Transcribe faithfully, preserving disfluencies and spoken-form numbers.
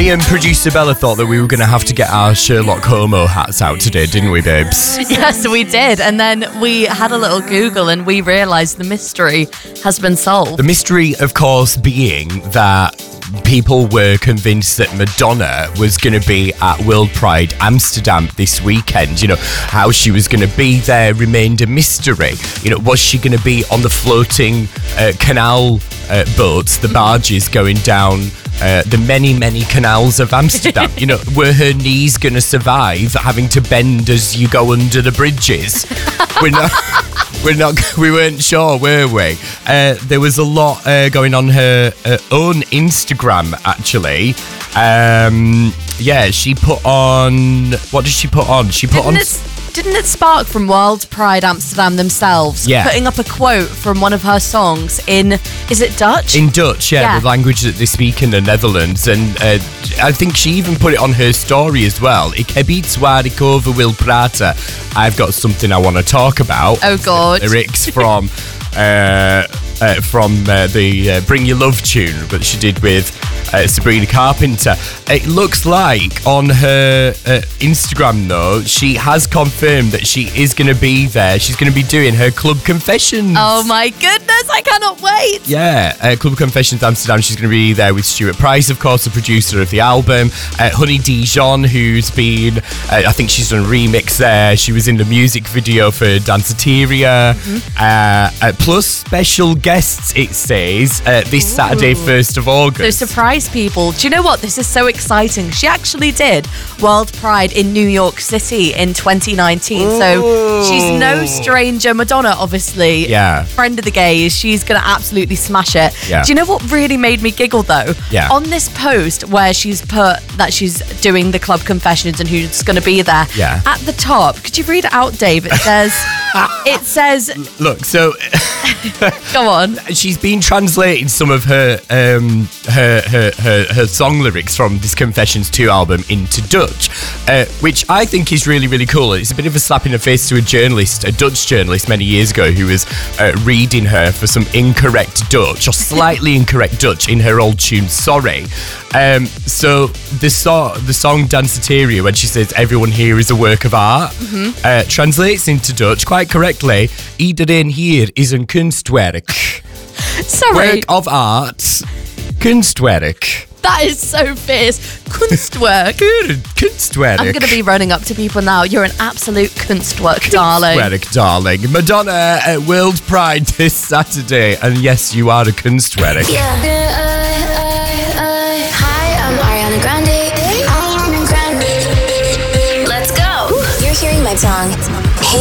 Me and producer Bella thought that we were going to have to get our Sherlock Homo hats out today, didn't we, babes? Yes, we did. And then we had a little Google and we realised the mystery has been solved. The mystery, of course, being that people were convinced that Madonna was going to be at World Pride Amsterdam this weekend. You know, how she was going to be there remained a mystery. You know, was she going to be on the floating uh, canal uh, boats, the barges going down uh, the many, many canals of Amsterdam? You know, were her knees going to survive having to bend as you go under the bridges? We're not... We're not. We weren't sure, were we? Uh, there was a lot uh, going on her uh, own Instagram, actually. Um, yeah, she put on. What did she put on? She put didn't on. It, didn't it spark from World Pride Amsterdam themselves? Yeah. Putting up a quote from one of her songs in. Is it Dutch? In Dutch, yeah, Yeah. the language that they speak in the Netherlands. And uh, I think she even put it on her story as well. Ik heb iets waar ik over wil praten. I've got something I want to talk about. Oh, God. Lyrics from uh, uh, from uh, the uh, Bring Your Love tune that she did with uh, Sabrina Carpenter. It looks like on her uh, Instagram, though, she has confirmed that she is going to be there. She's going to be doing her Club Confessions. Oh, my goodness. I cannot wait. Yeah, uh, Club Confessions Amsterdam. She's going to be there with Stuart Price, of course, the producer of the album. Uh, Honey Dijon, who's been, uh, I think she's done a remix there. She was in the music video for Danceteria. Mm-hmm. Uh, uh, plus special guests, it says, uh, this Ooh. Saturday, first of August. So surprise people. Do you know what? This is so exciting. She actually did World Pride in New York City in twenty nineteen. Ooh. So she's no stranger. Madonna, obviously, yeah. friend of the gays. She's going to absolutely smash it. Yeah. Do you know what really made me giggle, though? Yeah. On this post where she's put that she's doing the Club Confessions and who's going to be there, yeah. at the top, could you read it out, Dave? It says, it says... Look, so... Go on. She's been translating some of her, um, her her her her song lyrics from this Confessions two album into Dutch, uh, which I think is really, really cool. It's a bit of a slap in the face to a journalist, a Dutch journalist many years ago, who was uh, reading her for some incorrect Dutch, or slightly incorrect Dutch, in her old tune, Sorry. Um, so the, so- the song Danceteria, when she says everyone here is a work of art, mm-hmm. uh, translates into Dutch quite correctly. Iedereen hier is een kunstwerk. Sorry. Work of art. Kunstwerk. That is so fierce. Kunstwerk. Kunstwerk. I'm going to be running up to people now. You're an absolute Kunstwerk, darling. Kunstwerk, darling. Madonna at World Pride this Saturday. And yes, you are a Kunstwerk. Yeah. I, I, I, hi, I'm Ariana Grande. Ariana Grande. Let's go. You're hearing my song. Hey